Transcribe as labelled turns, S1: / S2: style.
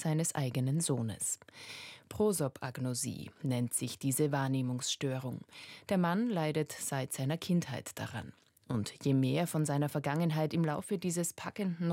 S1: seines eigenen Sohnes. Prosopagnosie nennt sich diese Wahrnehmungsstörung. Der Mann leidet seit seiner Kindheit daran. Und je mehr von seiner Vergangenheit im Laufe dieses packenden